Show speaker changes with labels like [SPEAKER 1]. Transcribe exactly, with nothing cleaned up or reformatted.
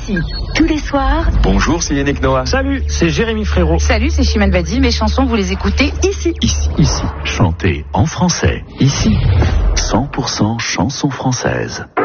[SPEAKER 1] ici, tous les soirs.
[SPEAKER 2] Bonjour, c'est Yannick Noah.
[SPEAKER 3] Salut, c'est Jérémy Frérot.
[SPEAKER 4] Salut, c'est Chimène Badi. Mes chansons, vous les écoutez ici.
[SPEAKER 5] Ici, ici, chantez en français. Ici, cent pour cent chansons françaises.